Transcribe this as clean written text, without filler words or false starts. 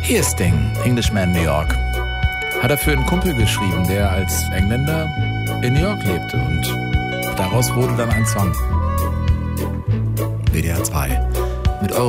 Hier ist Sting, Englishman New York. Hat er für einen Kumpel geschrieben, der als Engländer in New York lebte. Und daraus wurde dann ein Song. WDR 2 mit